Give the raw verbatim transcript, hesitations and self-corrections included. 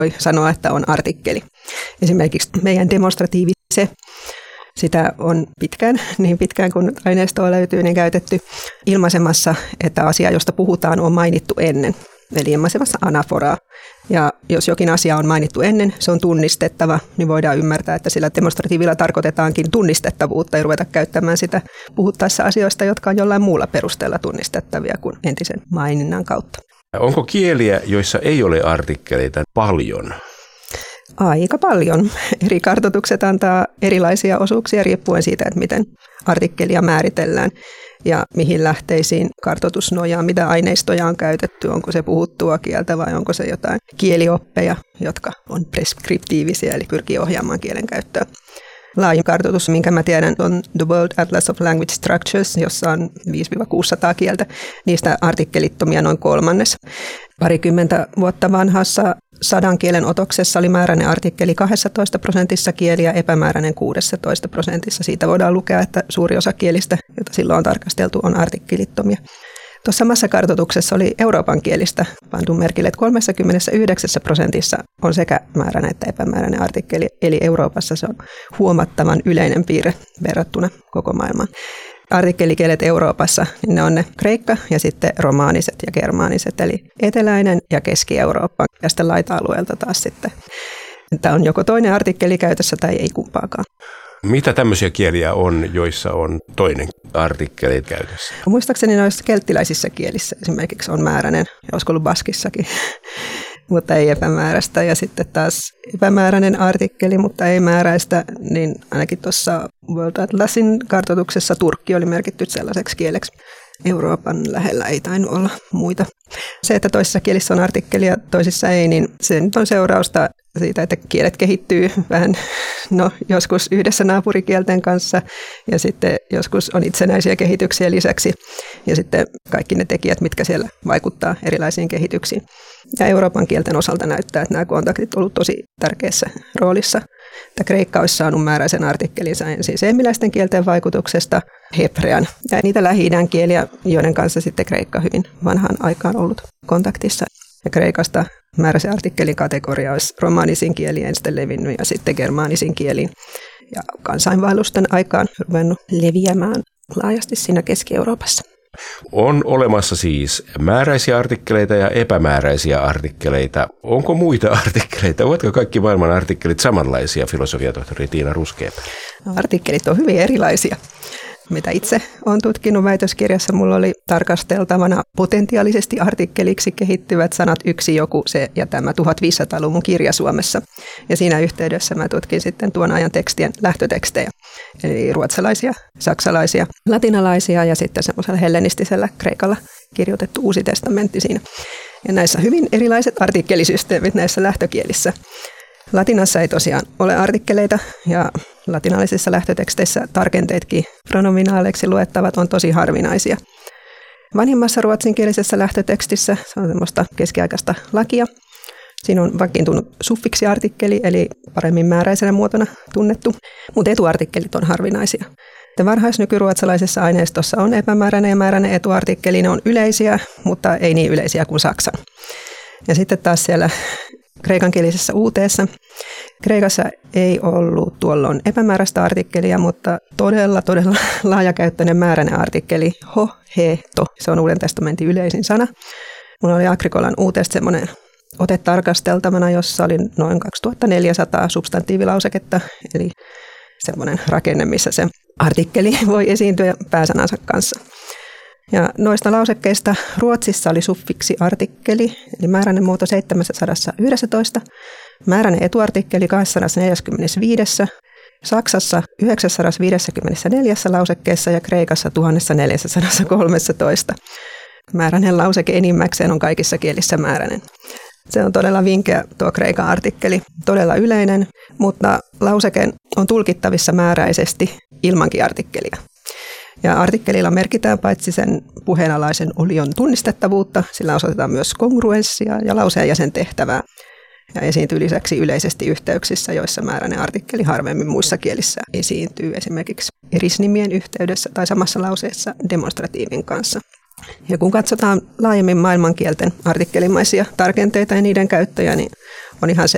voi sanoa, että on artikkeli. Esimerkiksi meidän demonstratiivi se, sitä on pitkään, niin pitkään kun aineistoa löytyy, niin käytetty ilmaisemassa, että asia, josta puhutaan, on mainittu ennen. Eli ilmaisemassa anaforaa. Ja jos jokin asia on mainittu ennen, se on tunnistettava, niin voidaan ymmärtää, että sillä demonstratiivilla tarkoitetaankin tunnistettavuutta ja ruveta käyttämään sitä puhuttaessa asioista, jotka on jollain muulla perusteella tunnistettavia kuin entisen maininnan kautta. Onko kieliä, joissa ei ole artikkeleita paljon? Aika paljon. Eri kartoitukset antaa erilaisia osuuksia riippuen siitä, että miten artikkelia määritellään ja mihin lähteisiin kartoitus nojaa, mitä aineistoja on käytetty, onko se puhuttua kieltä vai onko se jotain kielioppeja, jotka on preskriptiivisiä eli pyrkii ohjaamaan kielen käyttöä. Laajin kartoitus, minkä mä tiedän, on The World Atlas of Language Structures, jossa on viisi kuusisataa kieltä. Niistä artikkelittomia noin kolmannes. Parikymmentä vuotta vanhassa sadan kielen otoksessa oli määräinen artikkeli kaksitoista prosentissa kieliä, epämääräinen kuusitoista prosentissa. Siitä voidaan lukea, että suuri osa kielistä, joita silloin on tarkasteltu, on artikkelittomia. Tuossa samassa kartoituksessa oli Euroopan kielistä pantu merkille, että kolmekymmentäyhdeksän prosentissa on sekä määräinen että epämääräinen artikkeli, eli Euroopassa se on huomattavan yleinen piirre verrattuna koko maailmaan. Artikkelikielet Euroopassa, niin ne on ne kreikka ja sitten romaaniset ja germaaniset, eli eteläinen ja Keski-Eurooppa. Ja sitten laita-alueelta taas sitten, että on joko toinen artikkeli käytössä tai ei kumpaakaan. Mitä tämmöisiä kieliä on, joissa on toinen artikkeli käytössä? Muistaakseni noissa kelttiläisissä kielissä esimerkiksi on määräinen, olisiko ollut baskissakin, mutta ei epämääräistä. Ja sitten taas epämääräinen artikkeli, mutta ei määräistä, niin ainakin tuossa World Atlasin kartoituksessa Turkki oli merkitty sellaiseksi kieleksi. Euroopan lähellä ei tainnut olla muita. Se, että toisissa kielissä on artikkeli ja toisissa ei, niin se nyt on seurausta siitä, että kielet kehittyy vähän no, joskus yhdessä naapurikielten kanssa ja sitten joskus on itsenäisiä kehityksiä lisäksi ja sitten kaikki ne tekijät, mitkä siellä vaikuttaa erilaisiin kehityksiin. Ja Euroopan kielten osalta näyttää, että nämä kontaktit ovat olleet tosi tärkeässä roolissa. Että kreikka olisi saanut määräisen artikkelinsa siis eemiläisten kielten vaikutuksesta hebrean ja niitä Lähi-idän kieliä, joiden kanssa sitten Kreikka hyvin vanhaan aikaan ollut kontaktissa. Ja Kreikasta määräisen artikkelin kategoria olisi romaanisiin kieliin sitten levinnyt ja sitten germaanisiin kieliin. Ja kansainvaellusten aikaan ruvennut leviämään laajasti siinä Keski-Euroopassa. On olemassa siis määräisiä artikkeleita ja epämääräisiä artikkeleita. Onko muita artikkeleita? Ovatko kaikki maailman artikkelit samanlaisia, filosofiatohtori Tiina Ruskeapää? Artikkelit on hyvin erilaisia. Mitä itse olen tutkinut väitöskirjassa, mulla oli tarkasteltavana potentiaalisesti artikkeliksi kehittyvät sanat yksi, joku, se ja tämä tuhatviisisataaluvun kirja Suomessa. Ja siinä yhteydessä mä tutkin sitten tuon ajan tekstien lähtötekstejä, eli ruotsalaisia, saksalaisia, latinalaisia ja sitten semmoisella hellenistisellä kreikalla kirjoitettu Uusi testamentti siinä. Ja näissä hyvin erilaiset artikkelisysteemit näissä lähtökielissä. Latinassa ei tosiaan ole artikkeleita ja latinalaisissa lähtöteksteissä tarkenteetkin pronominaaleiksi luettavat on tosi harvinaisia. Vanhimmassa ruotsinkielisessä lähtötekstissä se on semmoista keskiaikaista lakia. Siinä on vakiintunut suffiksiartikkeli eli paremmin määräisenä muotona tunnettu, mutta etuartikkelit on harvinaisia. Varhaisnykyruotsalaisessa aineistossa on epämääräinen ja määräinen etuartikkeli, ne on yleisiä, mutta ei niin yleisiä kuin saksan. Ja sitten taas siellä kreikankielisessä uuteessa. Kreikassa ei ollut tuolloin epämääräistä artikkelia, mutta todella, todella laajakäyttöinen määräinen artikkeli, ho, he, to. Se on Uuden testamentin yleisin sana. Mulla oli Agrikolan uuteesta semmoinen ote tarkasteltavana, jossa oli noin kaksituhattaneljäsataa substantiivilauseketta, eli semmoinen rakenne, missä se artikkeli voi esiintyä pääsanansa kanssa. Ja noista lausekkeista Ruotsissa oli suffiksiartikkeli, eli määräinen muoto seitsemänsataayksitoista, määräinen etuartikkeli kaksisataaneljäkymmentäviisi, Saksassa yhdeksänsataaviisikymmentäneljä lausekkeessa ja Kreikassa tuhatneljäsataakolmetoista. Määräinen lauseke enimmäkseen on kaikissa kielissä määräinen. Se on todella vinkeä tuo Kreikan artikkeli, todella yleinen, mutta lauseke on tulkittavissa määräisesti ilmankin artikkelia. Ja artikkelilla merkitään paitsi sen puheenalaisen olion tunnistettavuutta, sillä osoitetaan myös kongruenssia ja lauseen jäsen tehtävää. Ja esiintyy lisäksi yleisesti yhteyksissä, joissa määräinen artikkeli harvemmin muissa kielissä esiintyy esimerkiksi erisnimien yhteydessä tai samassa lauseessa demonstratiivin kanssa. Ja kun katsotaan laajemmin maailmankielten artikkelimaisia tarkenteita ja niiden käyttöjä, niin on ihan